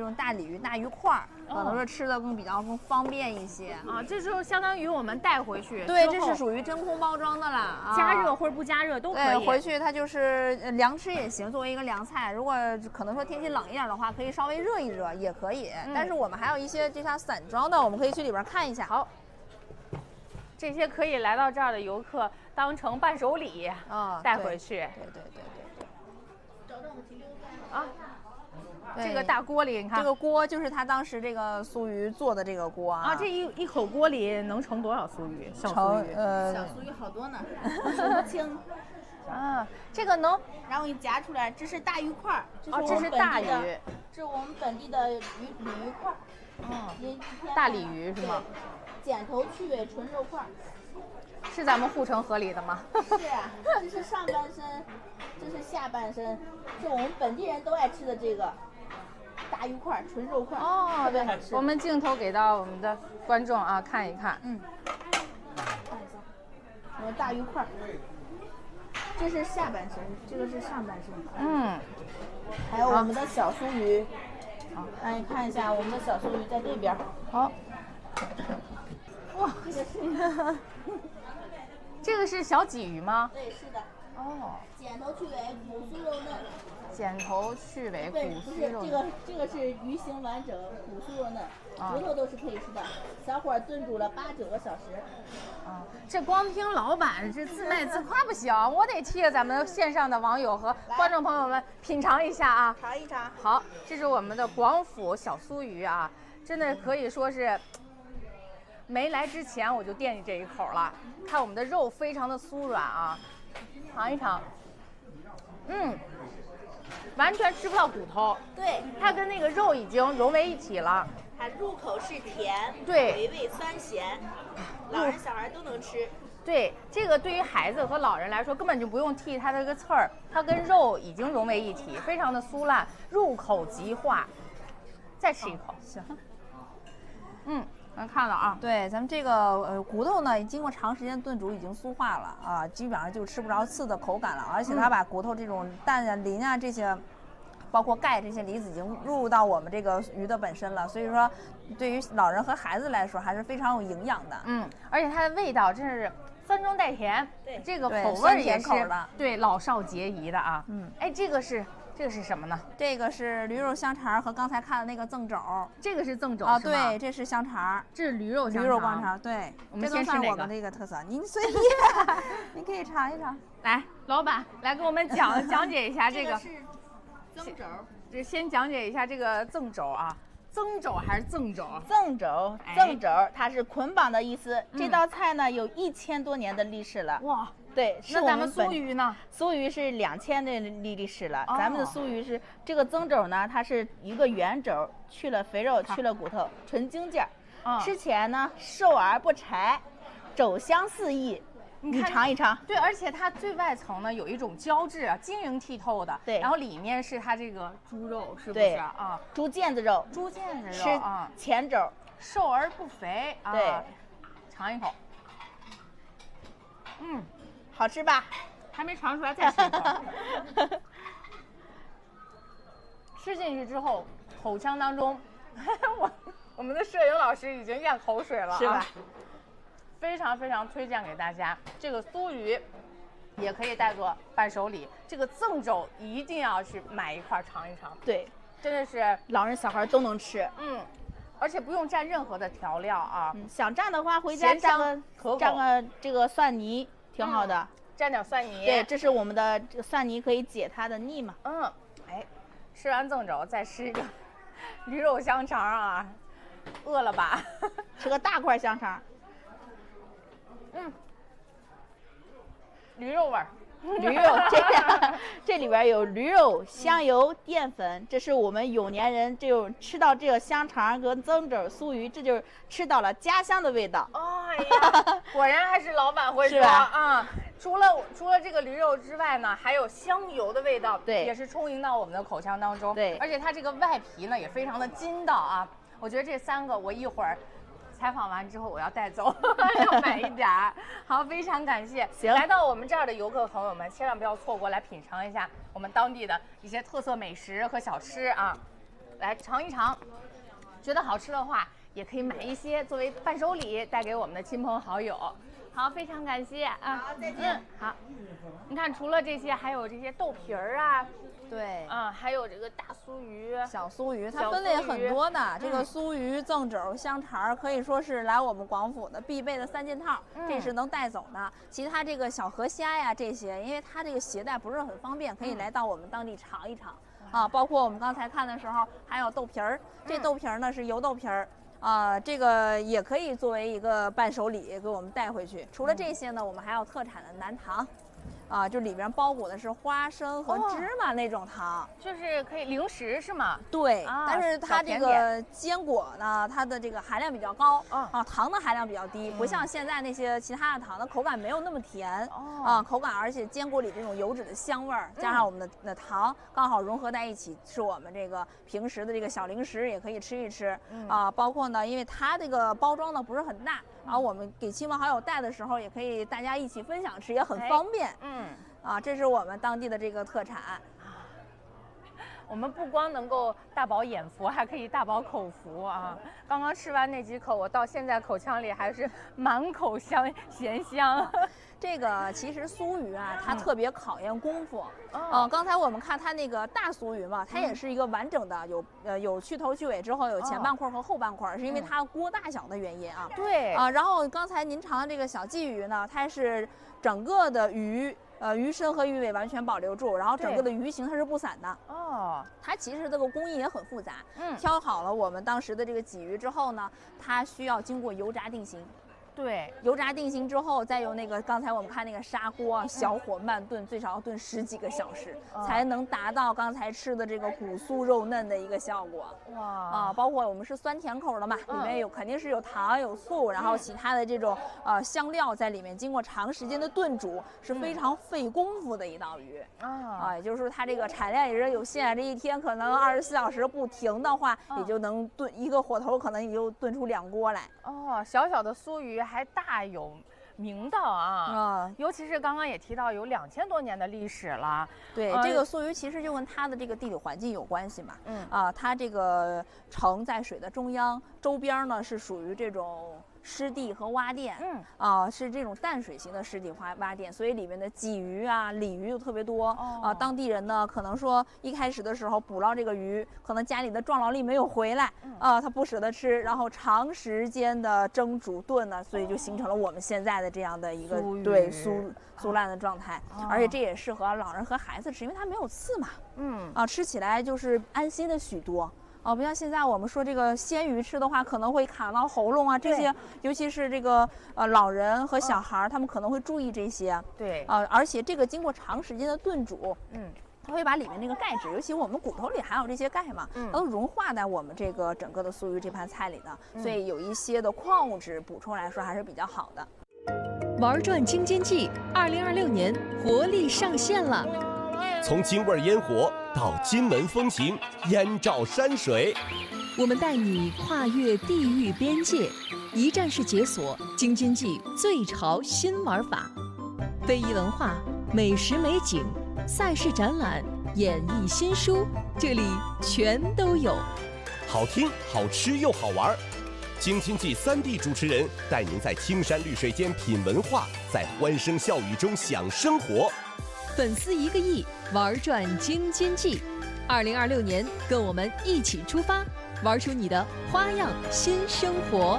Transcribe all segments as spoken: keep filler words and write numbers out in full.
种大鲤鱼、大鱼块儿，可能是吃的更比较更方便一些啊。这就相当于我们带回去， 对，这是属于真空包装的了，啊、 加热或者不加热都可以。 对，回去它就是凉吃也行，作为一个凉菜。如果可能说天气冷一点的话，可以稍微热一热也可以。嗯、但是我们还有一些就像散装的，我们可以去里边看一下。 好。这些可以来到这儿的游客当成伴手礼啊、哦，带回去。 对对对对。 找到我们停留啊，这个大锅里，你看， 这个锅就是他当时这个酥鱼做的这个锅啊。 啊，这一一口锅里能盛多少酥鱼？小酥鱼， 呃， 小酥鱼好多呢，数不清。 啊，这个能， 然后给你夹出来，这是大鱼块儿， 哦，这是大鱼， 这是我们本地的鱼鲤鱼块儿。 哦，大鲤鱼是吗？ 剪头去尾纯肉块， 是咱们护城河里的吗？ 是啊，这是上半身，这是下半身，是我们本地人都爱吃的这个大鱼块、纯肉块， 哦， 特别好吃。 我们镜头给到我们的观众啊，看一看， 嗯，看一下，我们大鱼块，这是下半身，这个是上半身， 嗯， 还有我们的小酥鱼，好，让你看一下我们的小酥鱼在这边， 好。哇， 这个是， 这个是小鲫鱼吗？ 对，是的。 哦， 剪头去尾，骨酥肉嫩。 剪头去尾，骨酥肉嫩。这个这个是鱼形完整，骨酥肉嫩，骨头都是可以吃的。小火炖煮了八九个小时。 啊，这光听老板这自卖自夸不行，我得替咱们线上的网友和观众朋友们品尝一下啊， 尝一尝。 好，这是我们的广府小酥鱼啊，真的可以说是。没来之前我就惦记这一口了，看我们的肉非常的酥软啊，尝一尝，嗯，完全吃不到骨头， 对， 它跟那个肉已经融为一体了， 它入口是甜， 对， 回味酸咸，老人小孩都能吃。 对，这个对于孩子和老人来说根本就不用剔它这个刺儿，它跟肉已经融为一体，非常的酥烂，入口即化。再吃一口，行，嗯。能看到啊， 对，咱们这个呃骨头呢，经过长时间炖煮已经酥化了啊，基本上就吃不着刺的口感了，而且它把骨头这种氮啊、磷啊这些，包括钙这些离子已经入入到我们这个鱼的本身了，所以说对于老人和孩子来说还是非常有营养的。 嗯，而且它的味道真是酸中带甜， 对， 这个口味也是对老少皆宜的啊。嗯，哎，这个是。这个是什么呢？ 这个是驴肉香肠和刚才看的那个赠肘。 这个是赠肘啊，对，这是香肠， 这是驴肉香肠。 驴肉香肠，对， 我们这都算我们这个特色。您随意，您可以尝一尝。 来，老板来给我们讲讲解一下这个。 这个是赠肘， 这先讲解一下这个赠肘啊。增肘还是赠肘？ 赠肘，赠肘，它是捆绑的意思。这道菜呢有一千多年的历史了。 哇， 对， 那咱们酥鱼呢？ 酥鱼是两千的历历史了。咱们的酥鱼是这个增肘呢，它是一个圆肘，去了肥肉，去了骨头，纯精件。吃起来呢瘦而不柴，肘香四溢。你尝一尝， 对，而且它最外层呢有一种胶质啊，晶莹剔透的， 对， 然后里面是它这个猪肉，是不是啊？ 猪腱子肉， 猪腱子肉吃啊， 前肘， 瘦而不肥， 对， 啊、尝一口，嗯， 好吃吧？ 还没尝出来，再吃一口。吃进去之后，口腔当中，我我们的摄影老师已经咽口水了， 是吧？ 啊非常非常推荐给大家，这个酥鱼也可以带作伴手礼，这个赠肘一定要去买一块尝一尝。 对， 真的是老人小孩都能吃。 嗯，而且不用蘸任何的调料啊。 嗯、想蘸的话，回家蘸个蘸个这个蒜泥，挺好的。 嗯、蘸点蒜泥。 对，这是我们的这个蒜泥，可以解它的腻嘛。 嗯，哎，吃完赠肘再吃一个驴肉香肠啊，饿了吧？ 吃个大块香肠。 嗯，驴肉味儿， 驴肉这个这里边有驴肉、香油、淀粉，这是我们永年人这种吃到这个香肠和增肘酥鱼，这就是吃到了家乡的味道。 哎呀，果然还是老板会说啊、嗯！除了除了这个驴肉之外呢，还有香油的味道， 对， 也是充盈到我们的口腔当中。 对， 而且它这个外皮呢也非常的筋道啊。我觉得这三个我一会儿。采访完之后我要带走，要买一点儿。好，非常感谢。 行， 来到我们这儿的游客朋友们，千万不要错过来品尝一下我们当地的一些特色美食和小吃啊。 来尝一尝。觉得好吃的话，也可以买一些作为伴手礼带给我们的亲朋好友。好，非常感谢啊！ 好，再见。 嗯，好。你看，除了这些，还有这些豆皮儿啊， 对， 啊，还有这个大酥鱼、 小酥鱼，它分类很多的。 嗯、 这个酥鱼、赠肘、香肠可以说是来我们广府的必备的三件套，嗯、这是能带走的。其他这个小河虾呀这些，因为它这个携带不是很方便，可以来到我们当地尝一尝。嗯、啊，包括我们刚才看的时候，还有豆皮儿，这豆皮儿呢是油豆皮儿。啊，这个也可以作为一个伴手礼给我们带回去。除了这些呢，我们还有特产的南糖，啊，就里边包裹的是花生和芝麻那种糖， 哦、就是可以零食是吗？ 对，啊、但是它这个坚果呢，它的这个含量比较高，哦、啊，糖的含量比较低，嗯、不像现在那些其他的糖的口感没有那么甜，哦、啊，口感而且坚果里这种油脂的香味儿，加上我们的的糖刚好融合在一起，是我们这个平时的这个小零食也可以吃一吃，嗯、啊，包括呢，因为它这个包装呢不是很大。然后我们给亲朋好友带的时候，也可以大家一起分享吃，也很方便。嗯，啊，这是我们当地的这个特产。 我们不光能够大饱眼福，还可以大饱口福啊！刚刚吃完那几口，我到现在口腔里还是满口香咸香。 这个其实酥鱼啊，它特别考验功夫。嗯、呃，刚才我们看它那个大酥鱼嘛，它也是一个完整的，有呃有去头去尾之后有前半块和后半块，是因为它锅大小的原因啊。 对。 啊、呃，然后刚才您尝的这个小鲫鱼呢，它是整个的鱼。呃，鱼身和鱼尾完全保留住，然后整个的鱼形它是不散的。哦，它其实这个工艺也很复杂。嗯，挑好了我们当时的这个鲫鱼之后呢，它需要经过油炸定型。 对， 油炸定型之后，再用那个刚才我们看那个砂锅，小火慢炖，最少要炖十几个小时，嗯、才能达到刚才吃的这个骨酥肉嫩的一个效果。哇啊，包括我们是酸甜口的嘛，嗯、里面有肯定是有糖有醋，然后其他的这种呃香料在里面，经过长时间的炖煮，是非常费功夫的一道鱼。啊、嗯、啊，也就是说它这个产量也是有限，这一天可能二十四小时不停的话，嗯、也就能炖一个火头，可能也就炖出两锅来。 哦，小小的酥鱼。还大有名道啊！嗯，尤其是刚刚也提到有两千多年的历史了。 对，呃、这个酥鱼其实就跟它的这个地理环境有关系嘛。嗯啊，它这个城在水的中央，周边呢是属于这种湿地和洼甸。嗯啊，是这种淡水型的湿地洼洼甸，所以里面的鲫鱼啊、鲤鱼就特别多。哦、啊，当地人呢可能说一开始的时候捕捞这个鱼，可能家里的壮劳力没有回来，嗯、啊，他不舍得吃，然后长时间的蒸煮炖呢，所以就形成了我们现在的这样的一个对酥酥烂的状态。哦、而且这也适合老人和孩子吃，因为它没有刺嘛。嗯啊，吃起来就是安心的许多。哦，不像现在我们说这个鲜鱼吃的话，可能会卡到喉咙啊，这些，尤其是这个呃老人和小孩，哦、他们可能会注意这些。对，啊、呃，而且这个经过长时间的炖煮，嗯，它会把里面那个钙质，尤其我们骨头里含有这些钙嘛，嗯、它都融化在我们这个整个的酥鱼这盘菜里的，嗯、所以有一些的矿物质补充来说还是比较好的。 玩转京津冀二零二六年活力上线了。 从京味烟火到金门风情，燕赵山水， 我们带你跨越地域边界，一站式解锁京津冀最潮新玩法，非遗文化、美食美景、赛事展览、演艺新书，这里全都有。 好听、好吃又好玩，京津冀三地主持人带您在青山绿水间品文化，在欢声笑语中享生活。 粉丝一个亿，玩转京津冀。二零二六年，跟我们一起出发，玩出你的花样新生活。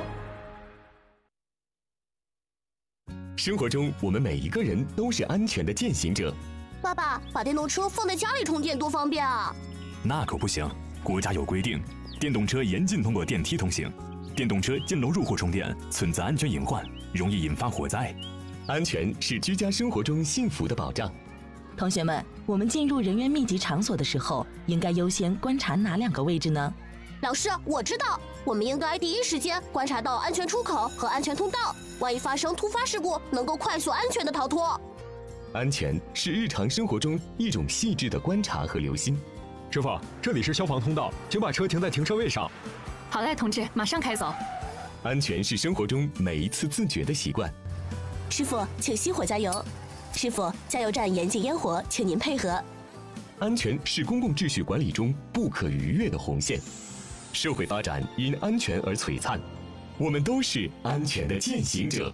生活中，我们每一个人都是安全的践行者。 爸爸，把电动车放在家里充电多方便啊！ 那可不行，国家有规定，电动车严禁通过电梯通行，电动车进楼入户充电存在安全隐患，容易引发火灾。安全是居家生活中幸福的保障。 同学们，我们进入人员密集场所的时候，应该优先观察哪两个位置呢？ 老师，我知道，我们应该第一时间观察到安全出口和安全通道，万一发生突发事故，能够快速安全的逃脱。 安全是日常生活中一种细致的观察和留心。 师傅，这里是消防通道，请把车停在停车位上。 好嘞，同志，马上开走。 安全是生活中每一次自觉的习惯。 师傅，请熄火加油。师傅，加油站严禁烟火，请您配合。 安全是公共秩序管理中不可逾越的红线。社会发展因安全而璀璨，我们都是安全的践行者。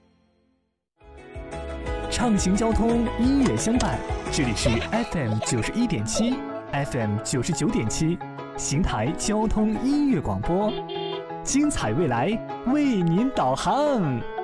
畅行交通，音乐相伴。这里是 F M 九十一点七 ，F M 九十九点七，邢台交通音乐广播，精彩未来为您导航。